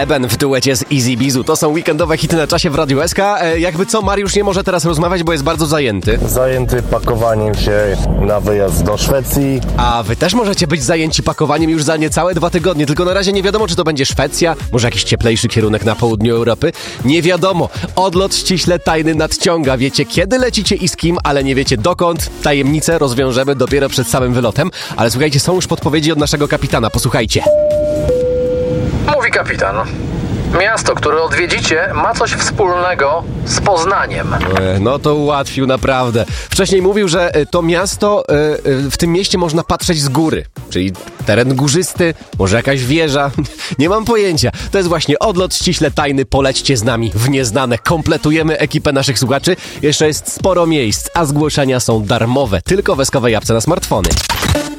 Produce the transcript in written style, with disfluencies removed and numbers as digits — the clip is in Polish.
Eben w duecie z Easy Bizu. To są weekendowe hity na czasie w Radiu SK. Jakby co, Mariusz nie może teraz rozmawiać, bo jest bardzo zajęty. Zajęty pakowaniem się na wyjazd do Szwecji. A wy też możecie być zajęci pakowaniem już za niecałe 2 tygodnie, tylko na razie nie wiadomo, czy to będzie Szwecja, może jakiś cieplejszy kierunek na południu Europy. Nie wiadomo. Odlot ściśle tajny nadciąga. Wiecie, kiedy lecicie i z kim, ale nie wiecie dokąd. Tajemnicę rozwiążemy dopiero przed samym wylotem. Ale słuchajcie, są już podpowiedzi od naszego kapitana. Posłuchajcie. Mówi kapitan. Miasto, które odwiedzicie, ma coś wspólnego z Poznaniem. No to ułatwił naprawdę. Wcześniej mówił, że to miasto, w tym mieście można patrzeć z góry. Czyli teren górzysty, może jakaś wieża. Nie mam pojęcia. To jest właśnie odlot ściśle tajny. Polećcie z nami w nieznane. Kompletujemy ekipę naszych słuchaczy. Jeszcze jest sporo miejsc, a zgłoszenia są darmowe. Tylko w SK apce na smartfony.